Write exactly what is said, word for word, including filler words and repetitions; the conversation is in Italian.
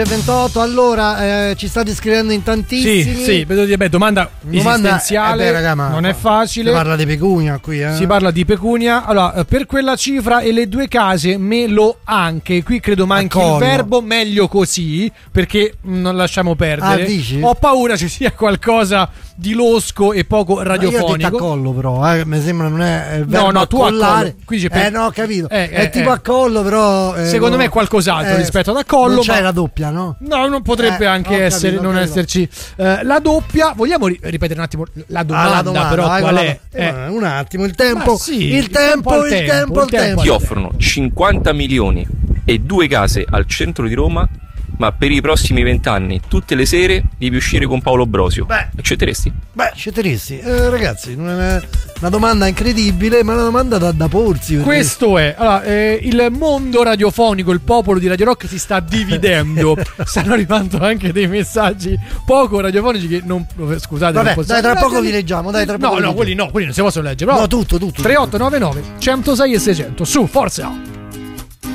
ventotto, allora eh, ci state scrivendo in tantissimi. Sì, sì, vedo di beh, domanda, domanda esistenziale, eh beh, raga, ma, non è facile. Si parla di pecunia qui, eh? Si parla di pecunia. Allora, per quella cifra e le due case me lo anche. Qui credo manchi il verbo meglio così, perché non lasciamo perdere. Ah, dici? Ho paura ci sia qualcosa di losco e poco radiofonico. Ma io ho detto a collo, però, eh, mi sembra non è, è il verbo no, no, tu accollare. a collo. Qui per... Eh no, ho capito. Eh, è eh, tipo eh. a collo, però eh, secondo no, me è qualcos'altro eh, rispetto ad a collo. Non c'è ma... la doppia, no? No, non potrebbe eh, anche essere, capito, non esserci eh, la doppia. Vogliamo ri- ripetere un attimo la domanda, ah, la domanda però vai, qual la... è? Eh, un attimo, il tempo, sì, il, il tempo, tempo, il tempo, il tempo. Ti offrono cinquanta milioni e due case al centro di Roma, ma per i prossimi vent'anni tutte le sere devi uscire con Paolo Brosio. Beh, accetteresti? Beh, accetteresti. Eh, ragazzi, non è una domanda incredibile, ma è una domanda da, da porsi. Questo è allora, eh, il mondo radiofonico, il popolo di Radio Rock si sta dividendo. Stanno arrivando anche dei messaggi poco radiofonici che non. Scusate, vabbè, non dai, tra poco vi leggiamo. Dai, tra no, poco no, quelli no, quelli non si possono leggere. No, tutto, tutto. tre otto nove nove centosei e seicento. Su, forza!